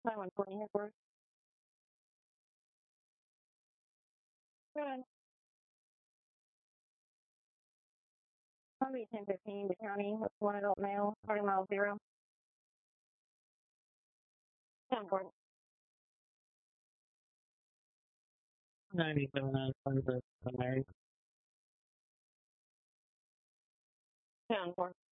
9120 headquarters. Go ahead. Columbia 1015, the county with one adult male, 40 miles 0. Sound important. 97 Mary. Sound important.